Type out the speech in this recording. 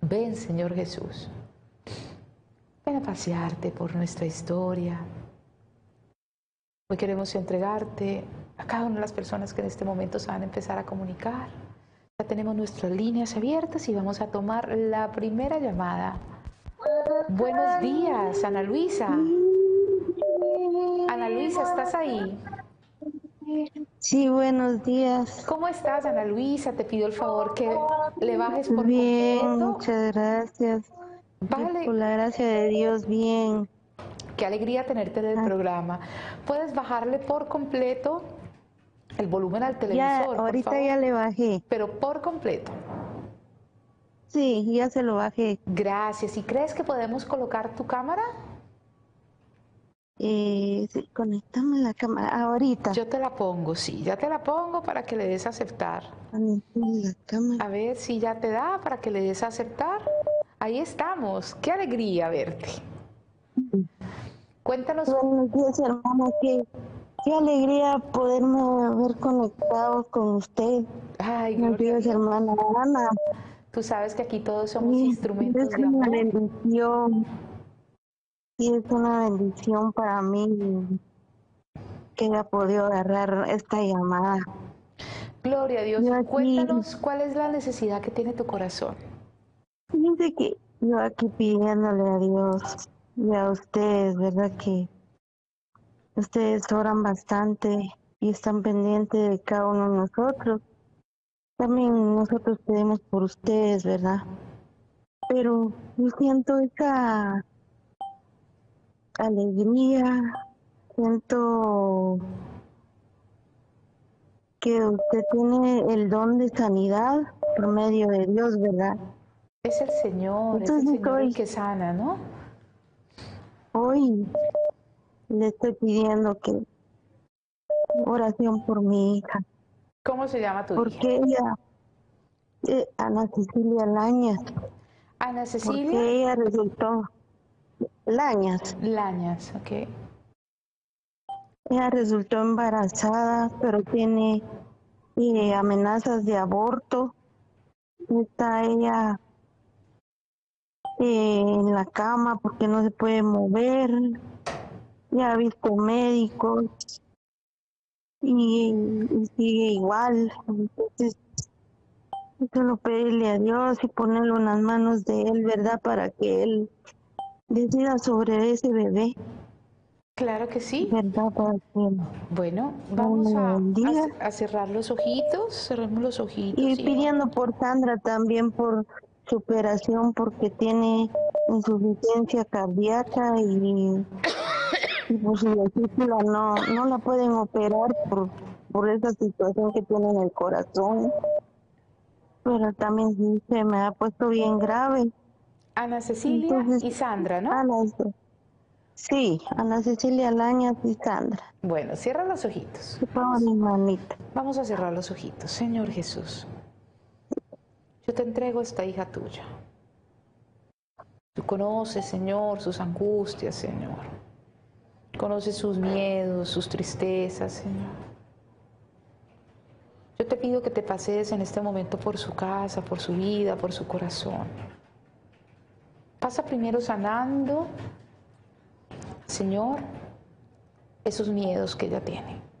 Ven, Señor Jesús. Ven a pasearte por nuestra historia. Hoy queremos entregarte a cada una de las personas que en este momento se van a empezar a comunicar. Ya tenemos nuestras líneas abiertas y vamos a tomar la primera llamada. Buenos días, Ana Luisa. Ana Luisa, ¿estás ahí? Sí, buenos días. ¿Cómo estás, Ana Luisa? Te pido el favor que le bajes por Bien, completo. muchas gracias. Bájale. Por la gracia de Dios, bien. Qué alegría tenerte en el programa. ¿Puedes bajarle por completo el volumen al Ya, televisor, por ahorita favor? ya le bajé. Pero por completo. Sí, ya se lo bajé. Gracias. ¿Y crees que podemos colocar tu cámara? Sí, conéctame la cámara ahorita. Yo te la pongo, sí, ya te la pongo para que le des a aceptar. Conéctame la cámara. A ver si ya te da para que le des a aceptar. Ahí estamos. Qué alegría verte. Cuéntanos. Buenos días, hermana. Qué alegría poderme haber conectado con usted. Ay, Buenos gloria a días, Dios. hermana Ana. Tú sabes que aquí todos somos Sí, instrumentos es de una amor. bendición. Sí, es una bendición para mí que haya podido agarrar esta llamada. Gloria a Dios. Yo Y aquí, cuéntanos cuál es la necesidad que tiene tu corazón. fíjense que yo aquí pidiéndole a Dios y a ustedes, ¿verdad? Que ustedes oran bastante y están pendientes de cada uno de nosotros. También nosotros pedimos por ustedes, ¿verdad? Pero yo siento esa alegría, siento que usted tiene el don de sanidad por medio de Dios, ¿verdad? Es el Señor Entonces el que sana, ¿no? hoy le estoy pidiendo que oración por mi hija, ¿Cómo se llama tu hija? porque ella, Ana Cecilia Lañas, Ana Cecilia porque ella resultó, Lañas, Lañas, ok. ella resultó embarazada, pero tiene amenazas de aborto. Está ella en la cama porque no se puede mover, ya ha visto médicos y sigue igual. Entonces, solo pedirle a Dios y ponerlo en las manos de Él, ¿verdad? Para que Él decida sobre ese bebé, Claro que sí. ¿verdad? Para que Bueno, me vamos lo bendiga. a cerrar los ojitos, cerremos los ojitos Y y pidiendo por Sandra también por su operación, porque tiene insuficiencia cardíaca y por su vesícula no la pueden operar por esa situación que tiene en el corazón. Pero también sí se me ha puesto bien grave. Ana Cecilia Entonces, y Sandra, ¿no? Ana, sí, Ana Cecilia Lañas y Sandra. Bueno, cierra los ojitos. Que pongo mi manita. Vamos a cerrar los ojitos. Señor Jesús, yo te entrego esta hija tuya. Tú conoces, Señor, sus angustias, Señor. Conoces sus miedos, sus tristezas, Señor. Yo te pido que te pasees en este momento por su casa, por su vida, por su corazón. Pasa primero sanando, Señor, esos miedos que ella tiene.